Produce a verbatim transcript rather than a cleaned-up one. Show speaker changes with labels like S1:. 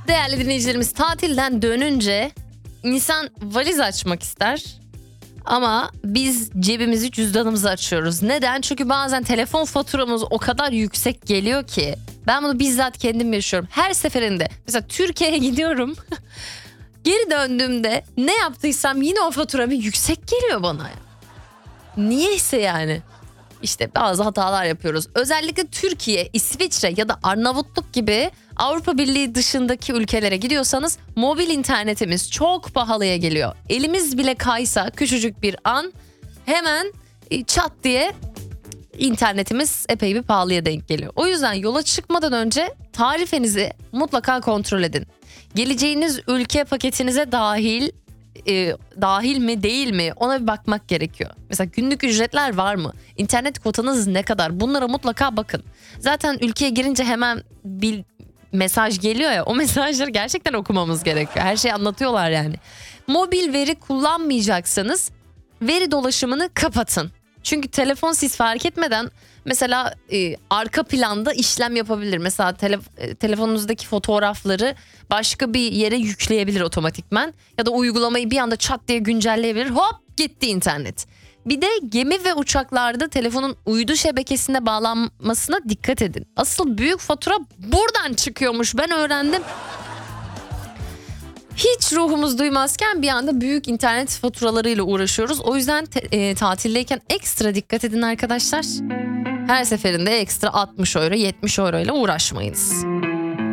S1: Değerli dinleyicilerimiz, tatilden dönünce insan valiz açmak ister. Ama biz cebimizi, cüzdanımızı açıyoruz. Neden? Çünkü bazen telefon faturamız o kadar yüksek geliyor ki. Ben bunu bizzat kendim yaşıyorum. Her seferinde mesela Türkiye'ye gidiyorum. Geri döndüğümde ne yaptıysam yine o fatura bir yüksek geliyor bana. Niyeyse yani. İşte bazı hatalar yapıyoruz. Özellikle Türkiye, İsviçre ya da Arnavutluk gibi Avrupa Birliği dışındaki ülkelere gidiyorsanız mobil internetimiz çok pahalıya geliyor. Elimiz bile kaysa küçücük bir an hemen çat diye internetimiz epey bir pahalıya denk geliyor. O yüzden yola çıkmadan önce tarifenizi mutlaka kontrol edin. Geleceğiniz ülke paketinize dahil E, dahil mi değil mi, ona bir bakmak gerekiyor. Mesela günlük ücretler var mı? İnternet kotanız ne kadar? Bunlara mutlaka bakın. Zaten ülkeye girince hemen bir mesaj geliyor ya, o mesajları gerçekten okumamız gerekiyor. Her şeyi anlatıyorlar yani. Mobil veri kullanmayacaksanız veri dolaşımını kapatın. Çünkü telefon siz fark etmeden mesela e, arka planda işlem yapabilir. Mesela tele, e, telefonunuzdaki fotoğrafları başka bir yere yükleyebilir otomatikman. Ya da uygulamayı bir anda çat diye güncelleyebilir. Hop gitti internet. Bir de gemi ve uçaklarda telefonun uydu şebekesine bağlanmasına dikkat edin. Asıl büyük fatura buradan çıkıyormuş, ben öğrendim. Hiç ruhumuz duymazken bir anda büyük internet faturalarıyla uğraşıyoruz. O yüzden te- e, tatildeyken ekstra dikkat edin arkadaşlar. Her seferinde ekstra altmış euro, yetmiş euro ile uğraşmayınız.